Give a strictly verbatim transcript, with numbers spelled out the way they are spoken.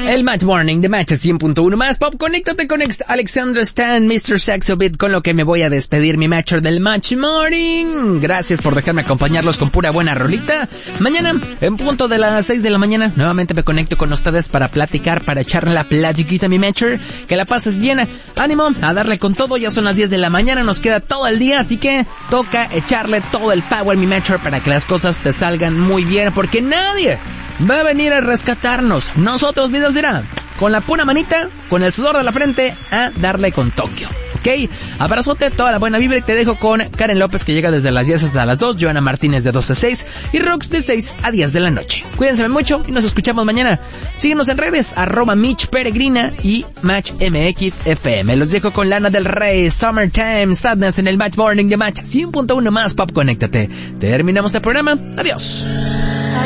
El Match Morning de Match cien punto uno más Pop. Conéctate con Alexandra Stan, mister Saxobit, con lo que me voy a despedir, mi Matcher del Match Morning. Gracias por dejarme acompañarlos con pura buena rolita. Mañana, en punto de las seis de la mañana, nuevamente me conecto con ustedes para platicar, para echarle la platiquita, mi Matcher. Que la pases bien. Ánimo, a darle con todo. Ya son las diez de la mañana, nos queda todo el día, así que toca echarle todo el power, mi Matcher, para que las cosas te salgan muy bien, porque nadie va a venir a rescatarnos. Nosotros, videos dirán, con la pura manita, con el sudor de la frente, a darle con Tokio. ¿Ok? Abrazote, toda la buena vibra, y te dejo con Karen López, que llega desde las diez hasta las dos, Joana Martínez de dos a seis y Rox de seis a diez de la noche. Cuídense mucho y nos escuchamos mañana. Síguenos en redes, arroba Mitch Peregrina y Match M X F M. Los dejo con Lana del Rey, Summertime Sadness, en el Match Morning de Match cien punto uno más Pop. Conéctate. Terminamos el programa. Adiós.